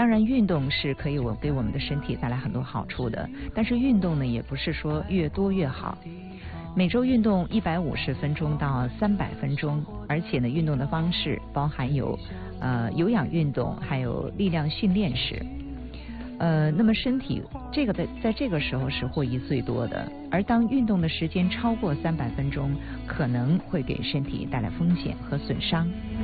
当然，运动是可以给我们的身体带来很多好处的，但是运动呢，也不是说越多越好。每周运动150分钟到300分钟，而且呢，运动的方式包含有有氧运动，还有力量训练式。那么身体这个在这个时候是获益最多的，而当运动的时间超过300分钟，可能会给身体带来风险和损伤。